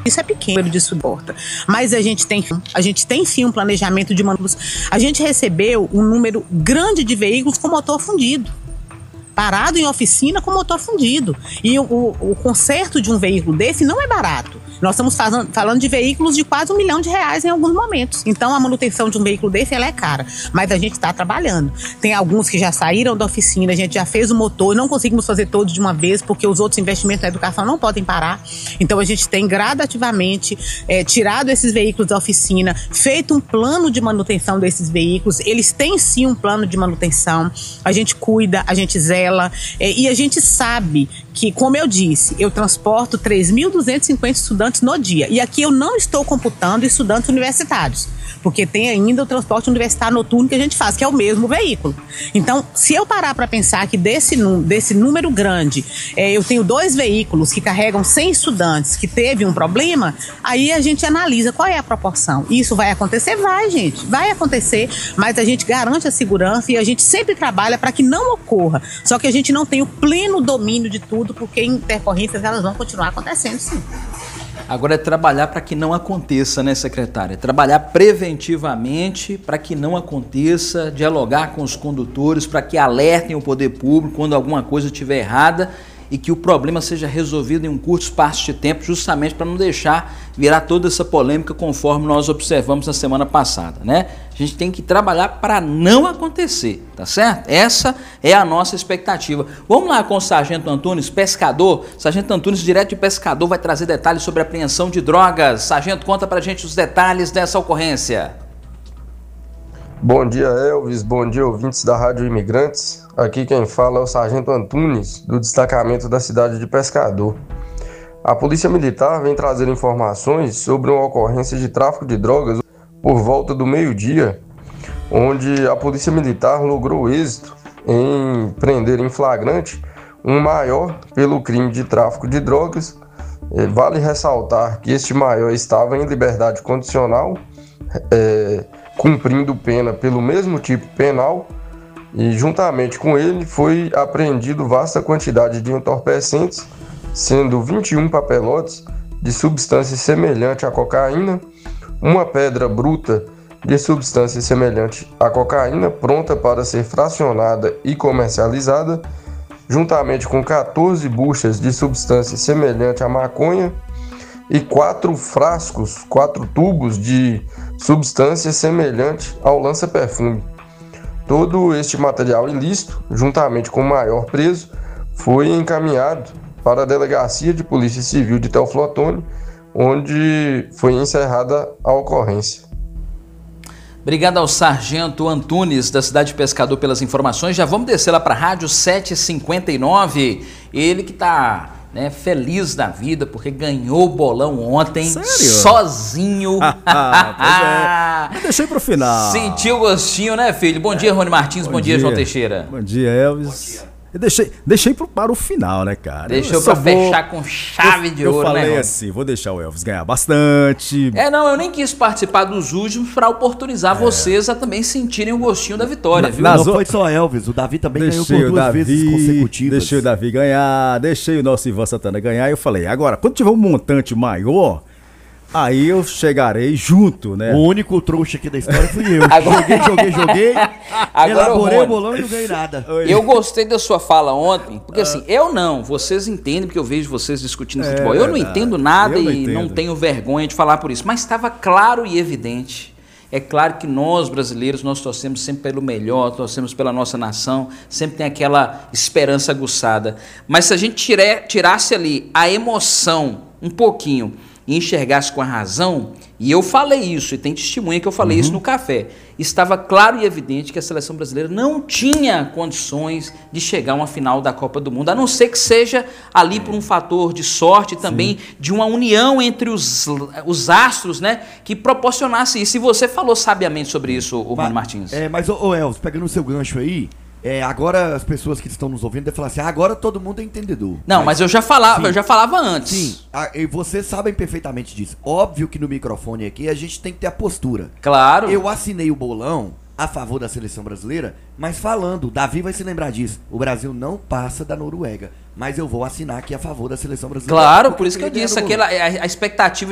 Isso é pequeno, disso importa. Mas a gente tem sim um planejamento de manutenção. A gente recebeu um número grande de veículos com motor fundido. Parado em oficina com motor fundido. E o conserto de um veículo desse não é barato. Nós estamos falando de veículos de quase R$1 milhão em alguns momentos. Então a manutenção de um veículo desse ela é cara. Mas a gente está trabalhando. Tem alguns que já saíram da oficina, a gente já fez o motor, não conseguimos fazer todos de uma vez, porque os outros investimentos na educação não podem parar. Então a gente tem gradativamente tirado esses veículos da oficina, feito um plano de manutenção desses veículos. Eles têm sim um plano de manutenção. A gente cuida, a gente zela. E a gente sabe que, como eu disse, eu transporto 3.250 estudantes no dia. E aqui eu não estou computando estudantes universitários, porque tem ainda o transporte universitário noturno que a gente faz, que é o mesmo veículo. Então, se eu parar para pensar que desse número grande, eu tenho 2 veículos que carregam 100 estudantes que teve um problema, aí a gente analisa qual é a proporção. Isso vai acontecer? Vai, gente. Vai acontecer, mas a gente garante a segurança e a gente sempre trabalha para que não ocorra. Só que a gente não tem o pleno domínio de tudo, porque intercorrências elas vão continuar acontecendo, sim. Agora é trabalhar para que não aconteça, né, secretária? Trabalhar preventivamente para que não aconteça, dialogar com os condutores para que alertem o poder público quando alguma coisa estiver errada e que o problema seja resolvido em um curto espaço de tempo, justamente para não deixar virar toda essa polêmica conforme nós observamos na semana passada, né? A gente tem que trabalhar para não acontecer, tá certo? Essa é a nossa expectativa. Vamos lá com o Sargento Antunes, pescador. Sargento Antunes, direto de Pescador, vai trazer detalhes sobre a apreensão de drogas. Sargento, conta pra gente os detalhes dessa ocorrência. Bom dia, Elvis. Bom dia, ouvintes da Rádio Imigrantes. Aqui quem fala é o Sargento Antunes, do destacamento da cidade de Pescador. A Polícia Militar vem trazer informações sobre uma ocorrência de tráfico de drogas por volta do meio-dia, onde a Polícia Militar logrou êxito em prender em flagrante um maior pelo crime de tráfico de drogas. Vale ressaltar que este maior estava em liberdade condicional, cumprindo pena pelo mesmo tipo penal, e juntamente com ele foi apreendido vasta quantidade de entorpecentes, sendo 21 papelotes de substância semelhante à cocaína, uma pedra bruta de substância semelhante à cocaína pronta para ser fracionada e comercializada, juntamente com 14 buchas de substância semelhante à maconha e 4 tubos de substância semelhante ao lança-perfume. Todo este material ilícito, juntamente com o maior preso, foi encaminhado para a Delegacia de Polícia Civil de Teoflotone, onde foi encerrada a ocorrência. Obrigado ao Sargento Antunes, da cidade de Pescador, pelas informações. Já vamos descer lá para a Rádio 759. Ele que está feliz da vida porque ganhou o bolão ontem. Sério? Sozinho. Pois é. Deixei pro final. Sentiu o gostinho, né, filho? Bom dia, Rony Martins. Bom dia, João Teixeira. Bom dia, Elvis. Bom dia. Eu deixei para o final, né, cara? Deixou para fechar com chave de ouro, né? Eu falei assim, vou deixar o Elvis ganhar bastante. Não, eu nem quis participar dos últimos para oportunizar vocês a também sentirem o gostinho da vitória, viu? Não foi só Elvis, o Davi também ganhou por 2 vezes consecutivas. Deixei o Davi ganhar, deixei o nosso Ivan Santana ganhar. E eu falei, agora, quando tiver um montante maior, aí eu chegarei junto, né? O único trouxa aqui da história fui eu. Joguei. Agora, elaborei o bolão e não ganhei nada. Eu gostei da sua fala ontem, porque assim, vocês entendem, porque eu vejo vocês discutindo futebol. Eu não entendo nada e não tenho vergonha de falar por isso, mas estava claro e evidente. É claro que nós, brasileiros, nós torcemos sempre pelo melhor, torcemos pela nossa nação, sempre tem aquela esperança aguçada. Mas se a gente tirasse ali a emoção um pouquinho e enxergasse com a razão, e eu falei isso, e tem testemunha que eu falei isso no café, estava claro e evidente que a seleção brasileira não tinha condições de chegar a uma final da Copa do Mundo, a não ser que seja ali por um fator de sorte também, de uma união entre os astros, né, que proporcionasse isso. E você falou sabiamente sobre isso, o Rony Martins. Mas, Elvis, pegando o seu gancho aí, agora as pessoas que estão nos ouvindo devem falar assim, agora todo mundo é entendedor. Não, mas eu já falava antes. Sim, e vocês sabem perfeitamente disso. Óbvio que no microfone aqui a gente tem que ter a postura. Claro. Eu assinei o bolão a favor da seleção brasileira, mas falando, o Davi vai se lembrar disso, o Brasil não passa da Noruega, mas eu vou assinar aqui a favor da seleção brasileira. Claro, por isso que eu disse, a expectativa